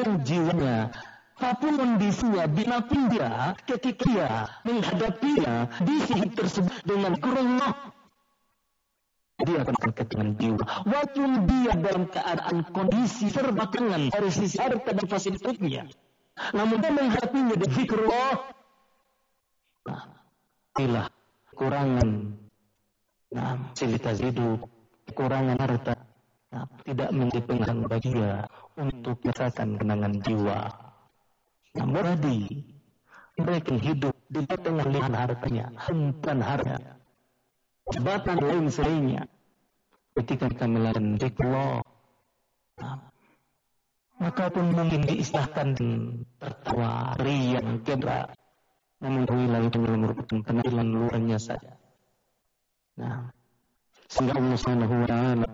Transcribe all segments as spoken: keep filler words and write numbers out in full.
dalam jiwanya, apapun kondisinya, binapun dia, ketika dia menghadapinya di sisi tersebut dengan zikrullah, dia akan ketenangan jiwa. Walaupun dia dalam keadaan kondisi serba kekurangan dari sisi harta dan fasilitasnya, namun dia menghadapinya dengan zikrullah. Nah, inilah kekurangan nah, fasilitas hidup, kekurangan harta, nah, tidak menjadi penghalang bagi dia untuk merasakan kenangan jiwa. Namun tadi mereka hidup di tengah limpahan hartanya, limpahan hartanya, jabatan lain selainnya. Ketika mereka melakukan zikrullah, nah, maka pun mungkin diistilahkan tertawa, riang, gedra, namun wilayah itu merupakan penampilan luarnya saja. Nah, sehingga Allah Subhanahu wa Ta'ala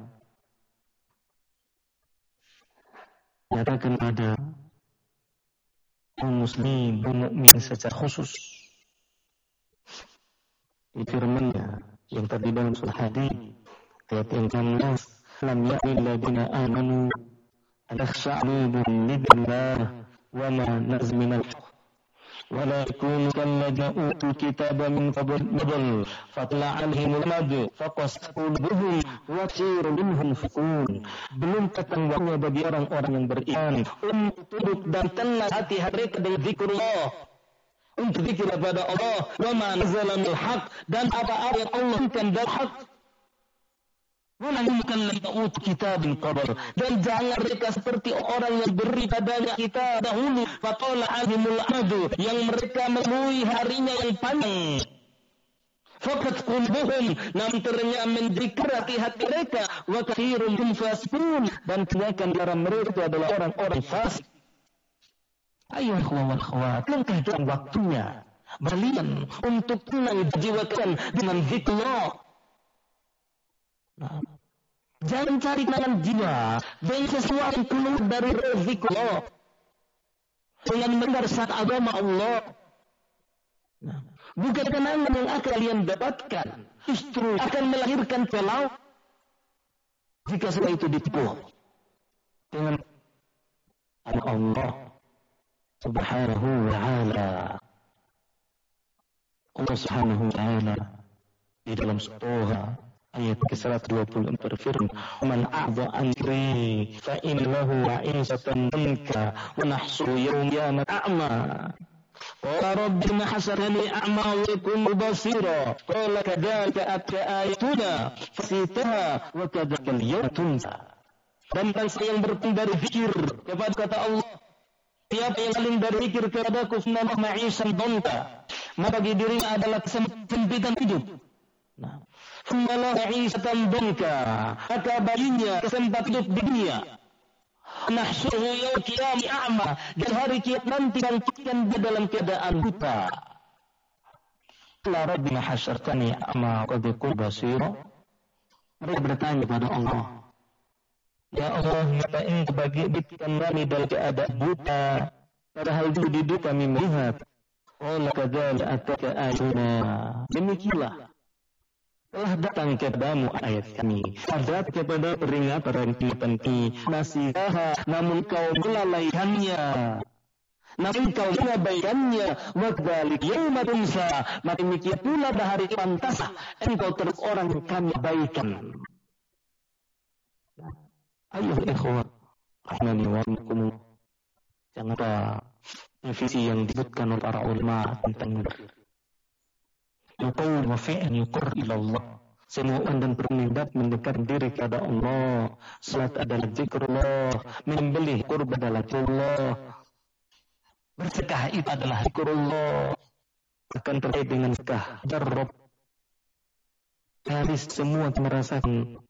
nyatakan pada kaum muslim, kaum mukmin secara khusus di firman-Nya yang tadi dalam surah Hadid ayat yang ke-enam, lam ya'ni alladziina aamanu an takhsha'a quluubuhum lillah wa ma nazala minal haqq wa la yakunu kalladziina uutul kitaaba min qabl fatla 'alaihimul amad faqasat quluubuhum wa katsirun minhum fasiqun. Belum datang waktunya bagi orang-orang yang beriman untuk tunduk dan tenang hati mereka dengan zikrullah, untuk zikir kepada Allah, wa ma nazala minal haqq, dan apa-apa yang Allah berikan dari hak. Dan jangan mereka seperti orang yang beri padanya kita dahulu, faqala azimul amadu, yang mereka melalui harinya yang panjang. Faqat qulbuhum, namun ternyata menjadi hati-hati mereka, wa katsirun minhum fasiqun, dan kebanyakan di antara mereka adalah orang-orang fasik. Ayo ikhwan wal akhwat, langkah dalam waktunya berlian untuk tenang jiwa kalian dengan zikrullah. Nah, jangan cari kenangan jiwa dengan sesuatu yang keluar dari zikrullah, dengan mendengar saat agama Allah. Nah, bukan kenangan yang akan kalian dapatkan, justru akan melahirkan pelau jika semua itu ditempuh dengan Allah Subhanahu wa Ta'ala. Allah Subhanahu wa Ta'ala di dalam surah ayat ke seratus dua puluh empat berfirman, "Man a'dha an dzikri fa innahu ma'isatan danka wa nahsuru yawma a'ma." Qala rabbi ma hasarani a'ma wa kuntu basira. Qala kadzalika atka ayatuna fasitaha wa kadzalika al-yawma tunsa. Dan bangsa yang berpaling dari zikir kepada kata Allah, siapa yang paling dari zikir kepadaku senama ma'isatan danka, maka bagi dirinya adalah kesempitan hidup. Nah, Fumala Isatan Donka, maka baginya kesempatan hidup di dunia. Nahsuhu yaum qiyam a'ma, dan hari kiamat nanti bangkitkan dia dalam keadaan buta. La rabbina hasyartani a'ma qad kuntu basira. Mereka bertanya kepada Allah, ya Allah, mengapa engkau bangkitkan kami dalam keadaan buta, padahal dulu di dunia kami melihat. Qala kadzalika ataka ayatuna. Demikianlah telah datang kepadamu ayat kami, ada kepada peringatan peringatan kami, nasihaha, namun kau melalaikannya, namun kau mengabaikannya. Wadzalik yauma tunsa, maka demikian pula pada hari pantas engkau terus orang yang kami abaikan. Ayo ikhwan rahmani wa rahmakumullah, jangan lupa visi yang disebutkan oleh para ulama tentang Yuqul wa fi'an yuqur ila Allah. Semoga dan bermindat mendekat diri kepada Allah. Salat adalah zikrullah, menyembelih kurban adalah zikrullah, bersedekah itu adalah zikrullah. Akan terkait dengan sedekah jarrab, nyaris semua merasakan